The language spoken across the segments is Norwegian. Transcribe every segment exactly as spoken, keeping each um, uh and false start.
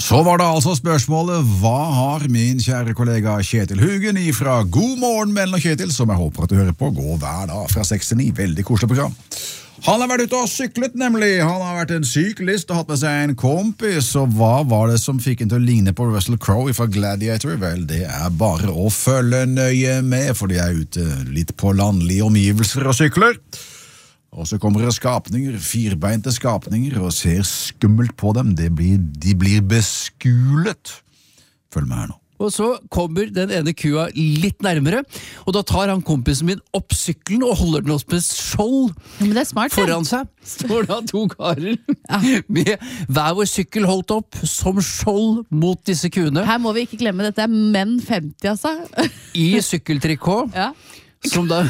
Så var det altså spørsmålet, hva har min kjære kollega Kjetil Hugen ifra God morgen, Mellen og Kjetil, som jeg håper at du hører på, gå hver dag fra seks til ni, veldig koselig program. Han har vært ute og syklet nemlig, han har vært en syklist og hatt med seg en kompis, og hva var det som fikk en til å ligne på Russell Crowe fra Gladiator? Vel, det er bare å følge nøye med, for de er ute litt på landlige omgivelser og sykler. Og så kommer det skapninger, firbeinte skapninger, og ser skummelt på dem. Det blir, de blir beskulet. Følg med her nå. Og så kommer den ene kua litt nærmere, og da tar han kompisen min opp sykkelen og holder den opp med skjold ja, men det er smart, foran seg. Står da to karer ja. med hver vår sykkel holdt opp som skjold mot disse kuene. Her må vi ikke glemme, dette er menn femti, altså. I sykkeltrikå. Ja. Som da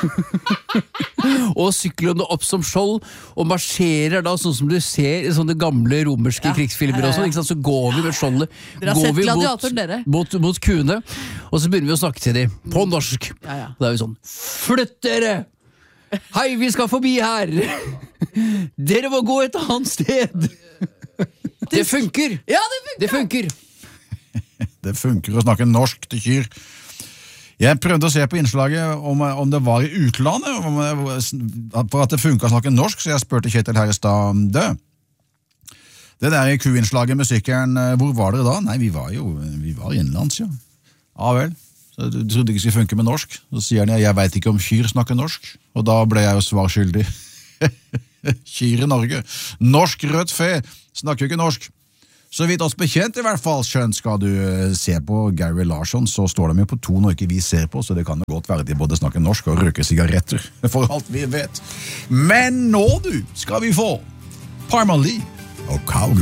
og syklene opp som skjold og marsjerer da sånn som du ser i sånne gamle romerske ja, krigsfilmer og sånn, ikke sant? Så går vi med skjoldet dere har sett gladiatoren, dere mot, mot kuene, og så begynner vi å snakke til dem på norsk ja, ja. Da er vi sånn, flytt dere hei, vi skal forbi her dere må gå et annet sted det funker ja, det funker det funker, det funker å snakke norsk til kyr. Jeg prøvde å se på innslaget om, om det var i utlandet, om, for at det funket å snakke norsk, så jeg spurte Kjetil her i stad død. Det der i Q-innslaget med sykkelen, hvor var dere da? Nei, vi var jo vi var innenlands, ja. Ja vel, så du trodde ikke det skulle funke med norsk. Så sier han, jeg vet ikke om kyr snakker norsk, og da ble jeg jo svarskyldig. Kyr i Norge. Norsk rødt fe snakker jo ikke norsk. Så vidt oss bekjent i hvert fall, skjønt skal du se på Gary Larsson, så står de jo på to når ikke vi ser på, så det kan jo godt være de både snakker norsk og røker sigaretter, for alt vi vet. Men nå du, skal vi få Parmalee og Cowgirl.